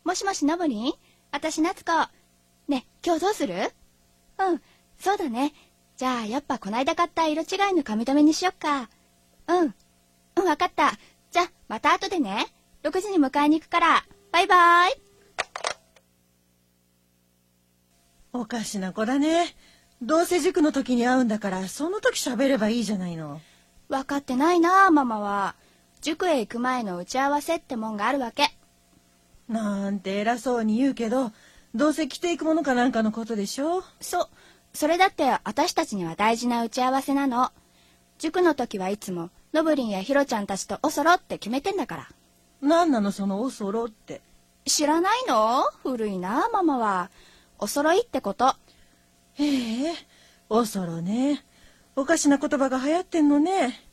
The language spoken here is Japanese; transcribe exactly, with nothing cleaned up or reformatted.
もしもしのぶりん、あたし夏子。ね、今日どうする？うん、そうだね。じゃあやっぱこないだ買った色違いの髪留めにしよっか。うん、うん、わかった。じゃあまた後でね。ろくじに迎えに行くから。バイバイ。 おかしな子だね。どうせ塾の時に会うんだからその時喋ればいいじゃないの。 分かってないな、ママは。塾へ行く前の打ち合わせってもんがあるわけ。 なんて偉そうに言うけど、どうせ着ていくものかなんかのことでしょ。 そ、それだって私たちには大事な打ち合わせなの。塾の時はいつものぶりんやひろちゃんたちとおそろって決めてんだから。 なんなのそのおそろって。 知らないの？古いな、ママは。おそろいってこと。 へえ、おそろね。おかしな言葉が流行ってんのね。